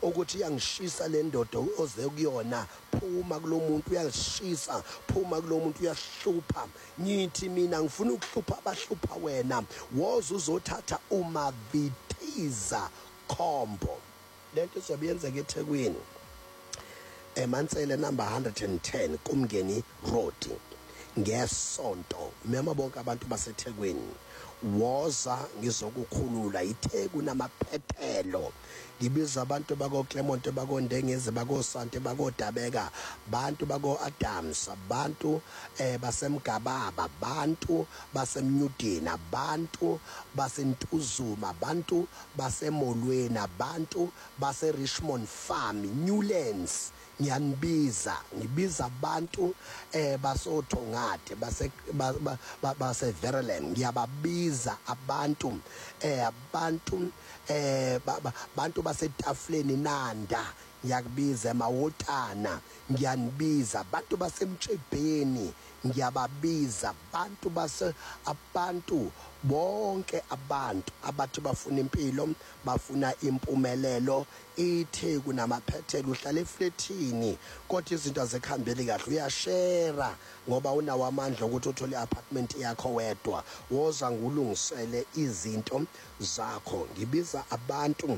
ukuthi iyangishisa le ndoda oze kuyona, phuma kulomuntu, uyashisa, phuma kulomuntu, uyahlupha. Ngithi mina ngifuna ukuhlupha abahlupha wena, woza uzothatha uMavithiza Khombo. Lento izobe yenzeka eThekwini, eMansele number 110 kuMngeni Road ngesonto. Mema bonke abantu baseThekwini, woza ngizokukhulula. iTheku namaphethelo. Ngibiza abantu bako Clement, bako Ndengezi, bako Sante, bako Dabeka, bantu bako Adams, abantu basemgababa, bantu basemnyudina, bantu basentuzuma, bantu basemolweni, abantu base Richmond Farm, Newlands. Ngibiza abantu basothongade base Verulam. Ngiyababiza abantu bantu basetafuleni Nanda, ngiyakubiza eMawotana, ngiyanibiza abantu basemtshebheni, ngiyababiza abantu bonke abantu abathi bafuna impilo, bafuna impumelelo. iTheku namaphethelo, uhlala efletini kodwa izinto azikhambeli kahle, uyashera ngoba unawo amandla ukuthi uthole i-apartment yakho wedwa. Woza ngulungisele izinto zakho. Ngibiza abantu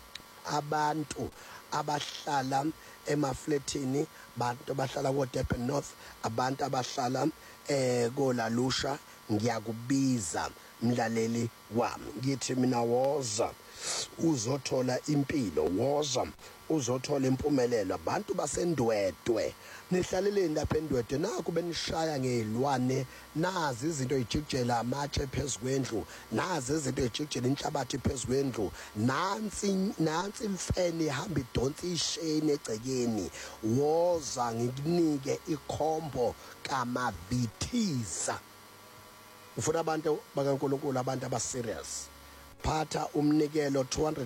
abahlala emafletini, abantu abahlala ko-Durban North, abantu abahlala koLalusha. Ngiyakubiza mlaleli wami, ngithi mina woza uzothola impilo, woza uzothola impumelelo. Abantu baseNdwedwe, nihlaleleni lapha eNdwedwe, naku benishaya ngezilwane, nazi izinto ejikijela amatshe phezukwendlu, nazi izinto ejikijela inhlabathi phezukwendlu, nansi imfene ihamba idonsa isheni egcekeni. Woza ngikunike ikhombo kaMavithiza. Ufuna abantu bakaNkulunkulu, abantu abaserious, phatha umnikelo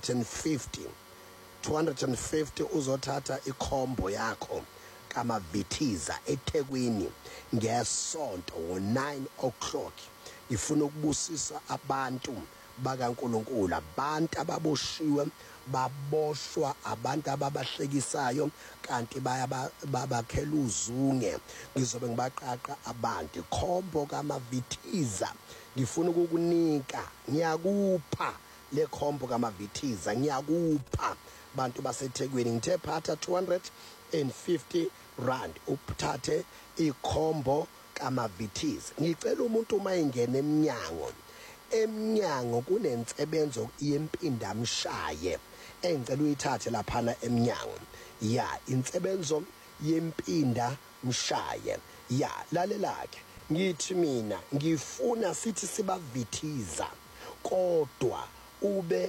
250 uzothatha ikhombo yakho kaMavithiza eThekwini ngesonto ngo-9 o'clock. Ngifuna ukubusisa abantu bakaNkulunkulu, abantu ababoshiwe, baboshwa abantu ababahlekisayo kanti babakhela uzunge. Ngizobe ngibaqaqa abantu ikhombo kaMavithiza. Ngifuna ukukunika, ngiyakupha le khombo kaMavithiza, ngiyakupha bantu baseThekwini. Ngithe phatha 250 rand uphathe ikhombo kaMavithiza. Ngicela umuntu uma ingena emnyango kunensebenzo yempindamshaye engicela uyithathe laphana emnyango. Insebenzo yempinda mshaye. Lalelake, ngithi mina ngifuna sithi sibavithiza kodwa ube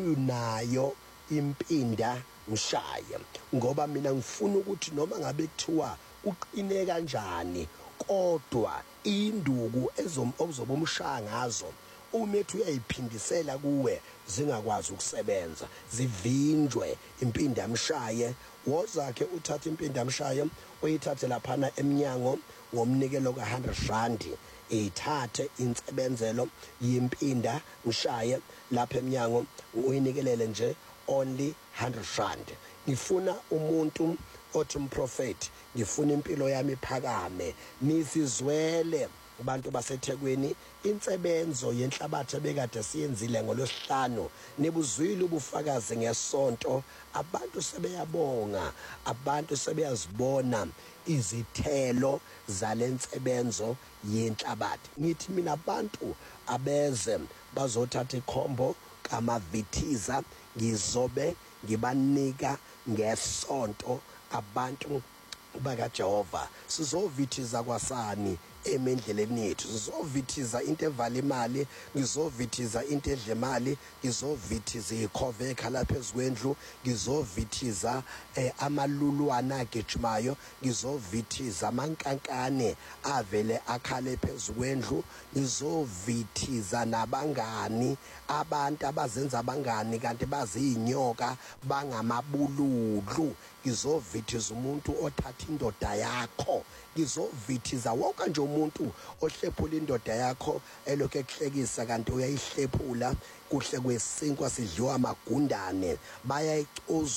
unayo impinda mshaye, ngoba mina ngifuna ukuthi noma ngabe kuthiwa uqine kanjani kodwa induku ozoba umshaya ngazo umethi uyayiphindisela kuwe zingakwazi ukusebenza, zivinjwe impindamshaye. Wozakhe uthatha impindamshaye uyithathe laphana emnyango ngomnikelo ka100 rand. Ithathe insebenzelo yempinda mshaye lapha emnyango uyinikelele nje only 100 rand. Ngifuna umuntu othi umprofeti, ngifuna impilo yami iphakame. Nisizwele abantu baseThekwini insebenzo yenhlabathi ebekade siyenzile ngoLwesihlanu, nibuzwile ubufakazi ngesonto. Abantu sebeyabonga, abantu sebeyazibona izithelo zalensebenzo yenhlabathi. Ngithi mina abantu abeze bazothatha ikhombo kaMavithiza, ngizobe ngibanika ngesonto abantu bakaJehova. Sizovithiza kwasani emendleleni yethu, sizovithiza into evala imali, ngizovithiza into edla imali, ngizovithiza ikhova lapha phezukwendlu, ngizovithiza amalulwana agejimayo, ngizovithiza amankankane avele akhale phezukwendlu, ngizovithiza nabangani, abantu abazenza abangani kanti bazinyoka bangamabululu. Ngizovithiza umuntu othatha indoda yakho, ngizovithiza wonke nje umuntu ohlephula indoda yakho elokhu ekuhlekisa kanti uyayihlephula. Kuhle kwesinkwa sidliwa amagundane, bayayicuza